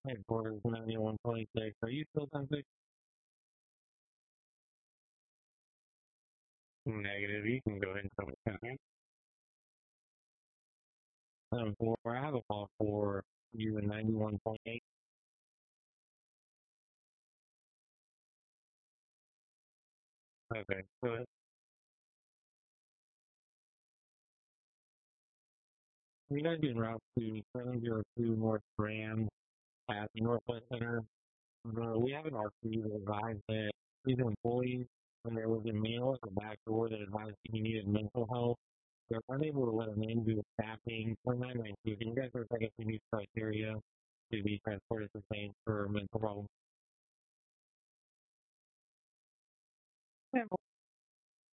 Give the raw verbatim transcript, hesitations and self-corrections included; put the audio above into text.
Headquarters ninety-one twenty-six. Are you still ten six? Negative. You can go ahead and come in. Um, for I have a call for you in ninety-one point eight. Okay. Go ahead. We guys in Route two, seven zero two North Grand at Northwest Center. Uh, we have an R P that advised that these employees, when there was a mail at the back door that advised he needed mental health, they're unable to let him in due to staffing. We're not going to. Can you guys are like a meet criteria to be transported to Saint for mental health?